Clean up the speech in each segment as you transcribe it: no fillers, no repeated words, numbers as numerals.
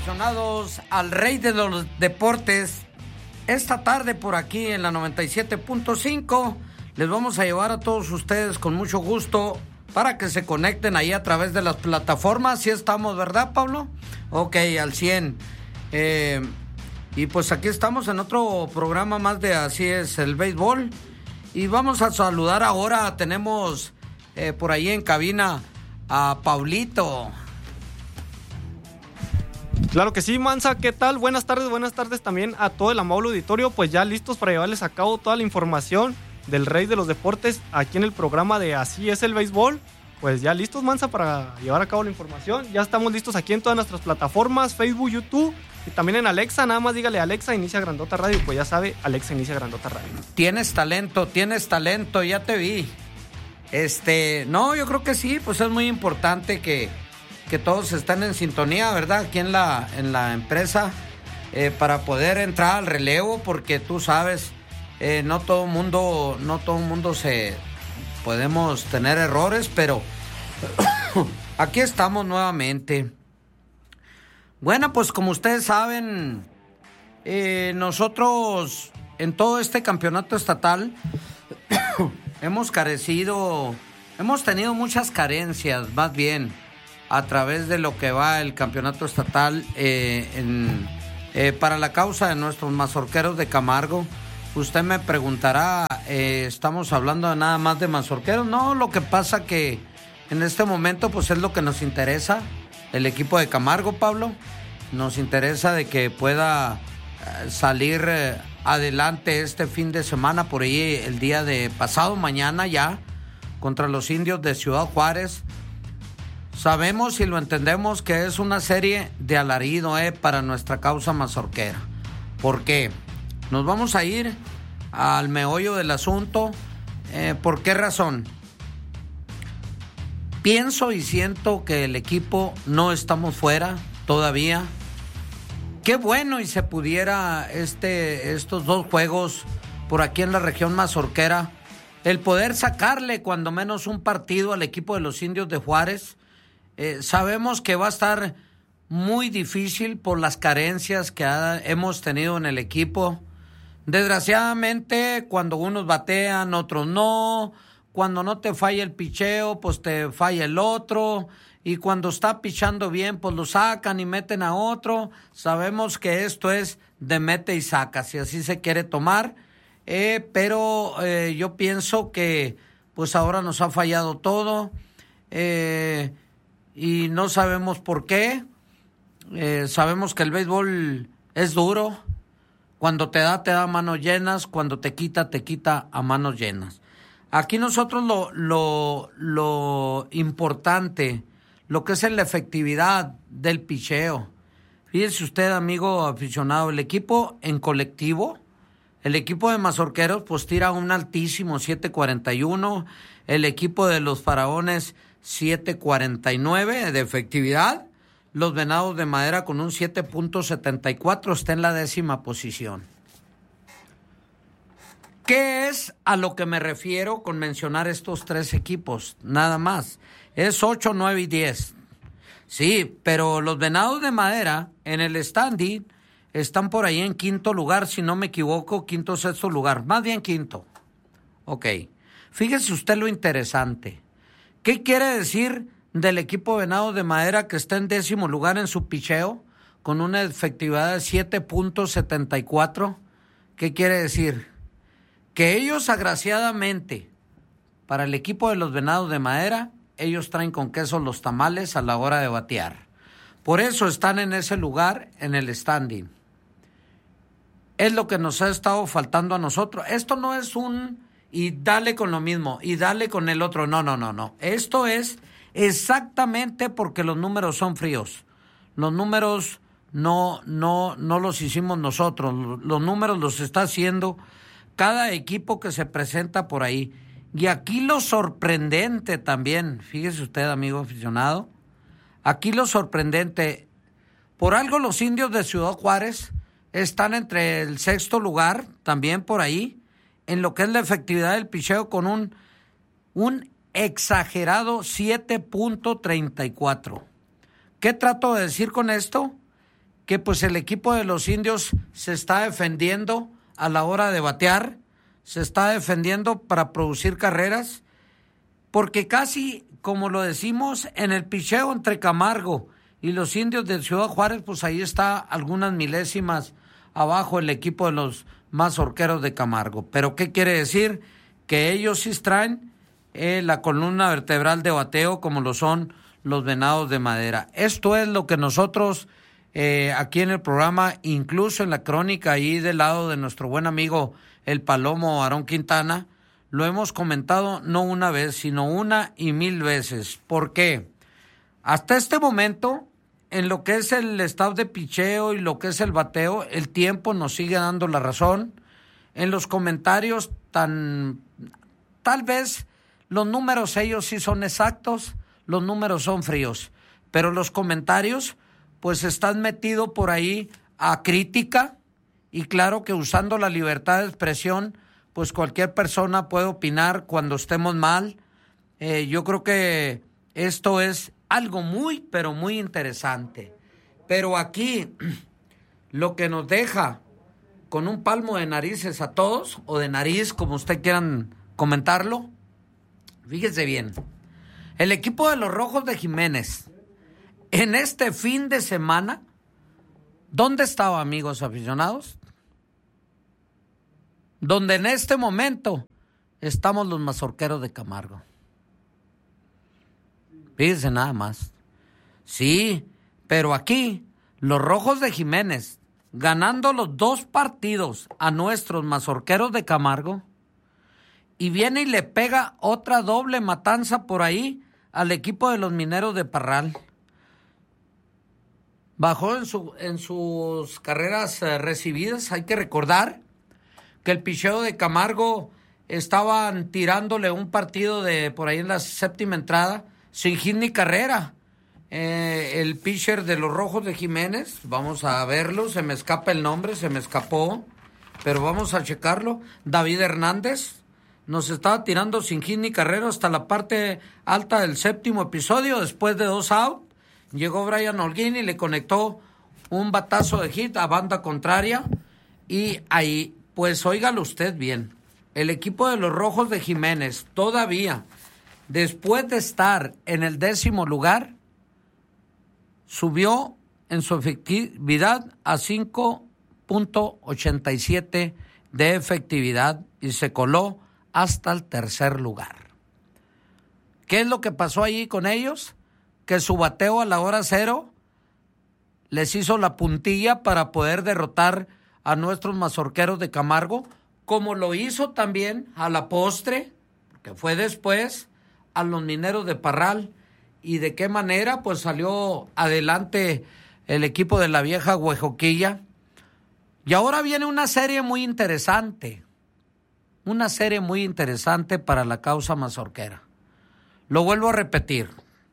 aficionados al rey de los deportes. Esta tarde por aquí en la 97.5 les vamos a llevar a todos ustedes con mucho gusto para que se conecten ahí a través de las plataformas. ¿Sí estamos, verdad, Pablo? Ok, al 100. Y pues aquí estamos en otro programa más de Así es el Béisbol. Y vamos a saludar ahora, tenemos por ahí en cabina a Pablito. Claro que sí, Mansa, ¿qué tal? Buenas tardes también a todo el amable auditorio, pues ya listos para llevarles a cabo toda la información del rey de los deportes aquí en el programa de Así es el Béisbol. Pues ya listos, Mansa, para llevar a cabo la información. Ya estamos listos aquí en todas nuestras plataformas, Facebook, YouTube y también en Alexa. Nada más dígale Alexa, inicia Grandota Radio, pues ya sabe, Alexa, inicia Grandota Radio. Tienes talento, ya te vi. No, yo creo que sí, pues es muy importante que todos estén en sintonía, ¿verdad? Aquí en la empresa, para poder entrar al relevo, porque tú sabes, no todo mundo podemos tener errores, pero aquí estamos nuevamente. Bueno, pues como ustedes saben, nosotros en todo este campeonato estatal hemos tenido muchas carencias, más bien, a través de lo que va el campeonato estatal para la causa de nuestros mazorqueros de Camargo. Usted me preguntará, ¿estamos hablando nada más de mazorqueros? No, lo que pasa que en este momento pues es lo que nos interesa, el equipo de Camargo, Pablo. Nos interesa de que pueda salir adelante este fin de semana, por ahí el día de pasado mañana ya, contra los Indios de Ciudad Juárez. Sabemos y lo entendemos que es una serie de alarido para nuestra causa mazorquera. ¿Por qué? Nos vamos a ir al meollo del asunto. ¿Por qué razón? Pienso y siento que el equipo no estamos fuera todavía. Qué bueno y se pudiera estos dos juegos por aquí en la región mazorquera, el poder sacarle cuando menos un partido al equipo de los Indios de Juárez. Sabemos que va a estar muy difícil por las carencias que hemos tenido en el equipo. Desgraciadamente, cuando unos batean, otros no. Cuando no te falla el picheo, pues te falla el otro. Y cuando está pichando bien, pues lo sacan y meten a otro. Sabemos que esto es de mete y saca, si así se quiere tomar. Pero yo pienso que pues ahora nos ha fallado todo. Y no sabemos por qué. Sabemos que el béisbol es duro. Cuando te da manos llenas, cuando te quita a manos llenas. Aquí nosotros lo importante, lo que es la efectividad del picheo. Fíjese usted, amigo aficionado, el equipo en colectivo, el equipo de mazorqueros pues tira un altísimo 7.41, el equipo de los faraones 7.49 de efectividad, los venados de madera con un 7.74 está en la 10ª posición. ¿Qué es a lo que me refiero con mencionar estos tres equipos? Nada más. Es 8, 9 y 10. Sí, pero los venados de madera en el standing están por ahí en 5º lugar, si no me equivoco, 5º, 6º lugar. Más bien 5º. Ok. Fíjese usted lo interesante. ¿Qué quiere decir del equipo Venados de Madera que está en 10º lugar en su picheo con una efectividad de 7.74? ¿Qué quiere decir? Que ellos, agraciadamente, para el equipo de los Venados de Madera, ellos traen con queso los tamales a la hora de batear. Por eso están en ese lugar en el standing. Es lo que nos ha estado faltando a nosotros. Esto no es y dale con lo mismo, y dale con el otro. No. Esto es exactamente porque los números son fríos. Los números no los hicimos nosotros. Los números los está haciendo cada equipo que se presenta por ahí. Y aquí lo sorprendente también, fíjese usted, amigo aficionado, aquí lo sorprendente, por algo los Indios de Ciudad Juárez están entre el 6º lugar, también por ahí, en lo que es la efectividad del picheo con un exagerado 7.34. ¿Qué trato de decir con esto? que pues el equipo de los indios se está defendiendo a la hora de batear, se está defendiendo para producir carreras, porque casi, como lo decimos, en el picheo entre Camargo y los indios de Ciudad Juárez, pues ahí está algunas milésimas abajo el equipo de los Mazorqueros de Camargo. ¿Pero qué quiere decir? Que ellos sí traen la columna vertebral de bateo como lo son los Venados de Madera. Esto es lo que nosotros aquí en el programa, incluso en la crónica ahí del lado de nuestro buen amigo el Palomo Aarón Quintana, lo hemos comentado no una vez, sino 1,000 veces. ¿Por qué? Hasta este momento, en lo que es el staff de picheo y lo que es el bateo, el tiempo nos sigue dando la razón. En los comentarios, tal vez los números ellos sí son exactos, los números son fríos, pero los comentarios pues están metidos por ahí a crítica, y claro que usando la libertad de expresión, pues cualquier persona puede opinar cuando estemos mal. Yo creo que esto es algo muy, pero muy interesante. Pero aquí, lo que nos deja con un palmo de narices a todos, o de nariz, como usted quieran comentarlo, fíjese bien, el equipo de los Rojos de Jiménez, en este fin de semana, ¿dónde estaba, amigos aficionados? Donde en este momento estamos los Mazorqueros de Camargo. Fíjense nada más. Sí, pero aquí, los Rojos de Jiménez, ganando los 2 partidos a nuestros Mazorqueros de Camargo, y viene y le pega otra doble matanza por ahí al equipo de los Mineros de Parral. Bajó en sus carreras recibidas. Hay que recordar que el picheo de Camargo estaban tirándole un partido de por ahí en la 7ª entrada, sin hit ni carrera. El pitcher de los Rojos de Jiménez, vamos a verlo, se me escapa el nombre, se me escapó, pero vamos a checarlo. David Hernández nos estaba tirando sin hit ni carrera hasta la parte alta del 7º episodio, después de 2 outs. Llegó Brian Holguín y le conectó un batazo de hit a banda contraria, y ahí, pues óigalo usted bien, el equipo de los Rojos de Jiménez todavía, después de estar en el 10º lugar, subió en su efectividad a 5.87 de efectividad y se coló hasta el 3er lugar. ¿Qué es lo que pasó ahí con ellos? Que su bateo a la hora cero les hizo la puntilla para poder derrotar a nuestros Mazorqueros de Camargo, como lo hizo también a la postre, que fue después, a los Mineros de Parral. ¿Y de qué manera? Pues salió adelante el equipo de la vieja Huejoquilla. Y ahora viene una serie muy interesante para la causa mazorquera. Lo vuelvo a repetir.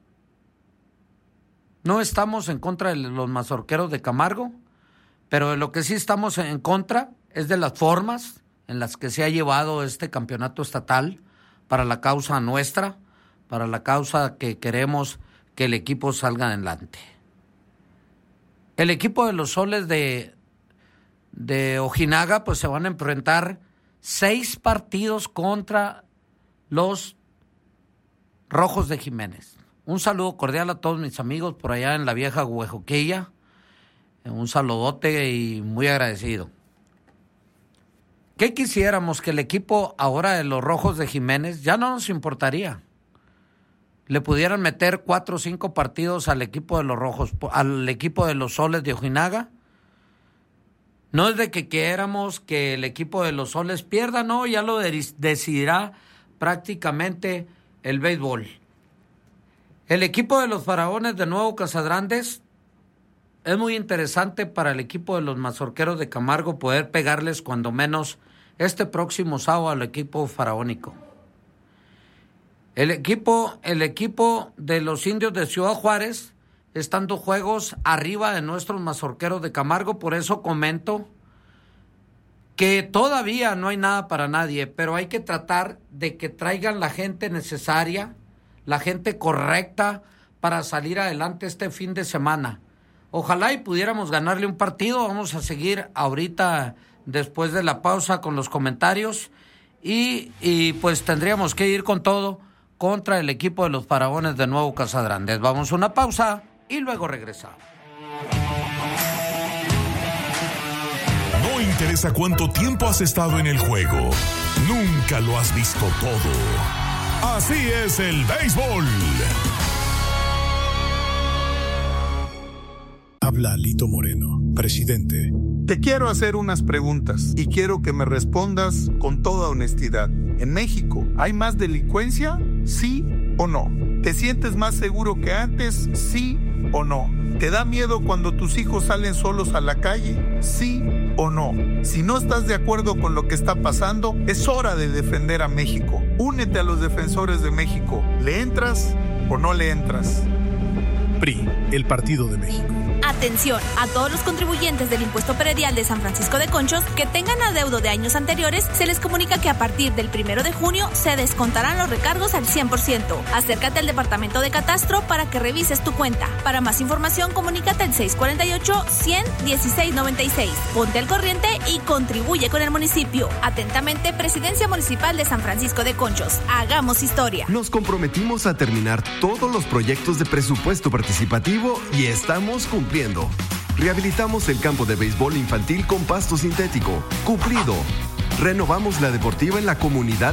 No estamos en contra de los Mazorqueros de Camargo, pero de lo que sí estamos en contra es de las formas en las que se ha llevado este campeonato estatal para la causa nuestra, para la causa que queremos que el equipo salga adelante. El equipo de los Soles de Ojinaga pues se van a enfrentar 6 partidos contra los Rojos de Jiménez. Un saludo cordial a todos mis amigos por allá en la vieja Huejoquilla. Un saludote y muy agradecido. ¿Qué quisiéramos? Que el equipo ahora de los Rojos de Jiménez ya no nos importaría. Le pudieran meter 4 o 5 partidos al equipo de los Rojos, al equipo de los Soles de Ojinaga. No es de que queramos que el equipo de los Soles pierda, no, ya lo decidirá prácticamente el béisbol. El equipo de los Faraones de Nuevo Casadrandes es muy interesante para el equipo de los Mazorqueros de Camargo poder pegarles cuando menos este próximo sábado al equipo faraónico. El equipo de los Indios de Ciudad Juárez están 2 juegos arriba de nuestros Mazorqueros de Camargo, por eso comento que todavía no hay nada para nadie, pero hay que tratar de que traigan la gente necesaria, la gente correcta para salir adelante este fin de semana. Ojalá y pudiéramos ganarle un partido. Vamos a seguir ahorita después de la pausa con los comentarios y pues tendríamos que ir con todo contra el equipo de los Faraones de Nuevo Casadrandes. Vamos a una pausa y luego regresamos. No interesa cuánto tiempo has estado en el juego, nunca lo has visto todo. Así es el béisbol. Habla Lito Moreno, presidente. Te quiero hacer unas preguntas y quiero que me respondas con toda honestidad. ¿En México hay más delincuencia? ¿Sí o no? ¿Te sientes más seguro que antes? ¿Sí o no? ¿Te da miedo cuando tus hijos salen solos a la calle? ¿Sí o no? Si no estás de acuerdo con lo que está pasando, es hora de defender a México. Únete a los defensores de México. ¿Le entras o no le entras? PRI, el Partido de México. Atención a todos los contribuyentes del impuesto predial de San Francisco de Conchos que tengan adeudo de años anteriores. Se les comunica que a partir del 1 de junio se descontarán los recargos al 100%. Acércate al departamento de catastro para que revises tu cuenta. Para más información, comunícate al 648-100-1696. Ponte al corriente y contribuye con el municipio. Atentamente, Presidencia Municipal de San Francisco de Conchos. Hagamos historia. Nos comprometimos a terminar todos los proyectos de presupuesto participativo y estamos cumpliendo. Rehabilitamos el campo de béisbol infantil con pasto sintético. Cumplido. Renovamos la deportiva en la comunidad